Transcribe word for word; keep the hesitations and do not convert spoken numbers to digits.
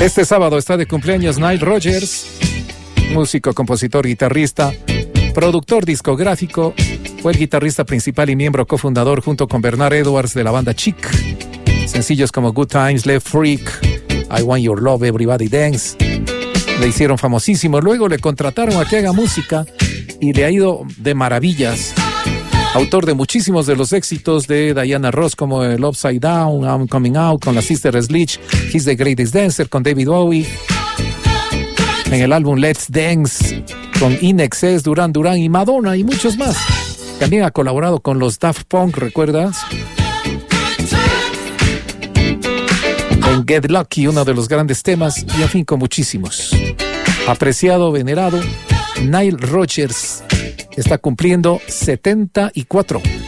Este sábado está de cumpleaños Nile Rodgers, músico, compositor, guitarrista, productor discográfico. Fue el guitarrista principal y miembro cofundador junto con Bernard Edwards de la banda Chic. Sencillos como Good Times, Left Freak, I Want Your Love, Everybody Dance le hicieron famosísimo. Luego le contrataron a que haga música y le ha ido de maravillas. Autor de muchísimos de los éxitos de Diana Ross, como el Upside Down, I'm Coming Out, con la Sister Sledge, He's the Greatest Dancer, con David Bowie. En el álbum Let's Dance, con In Excess, Duran Duran y Madonna y muchos más. También ha colaborado con los Daft Punk, ¿recuerdas? En Get Lucky, uno de los grandes temas, y en fin, con muchísimos. Apreciado, venerado, Nile Rodgers está cumpliendo setenta y cuatro.